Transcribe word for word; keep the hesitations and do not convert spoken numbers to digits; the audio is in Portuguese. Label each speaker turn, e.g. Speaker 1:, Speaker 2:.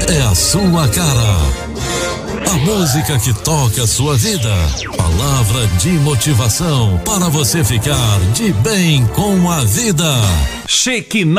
Speaker 1: é a sua cara. A música que toca a sua vida. Palavra de motivação para você ficar de bem com a vida.
Speaker 2: Shekinah